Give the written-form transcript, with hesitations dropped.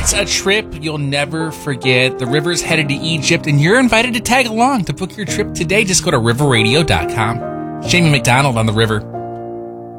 It's a trip you'll never forget. The river's headed to Egypt, and you're invited to tag along. To book your trip today, just go to riverradio.com. Jamie McDonald on the river.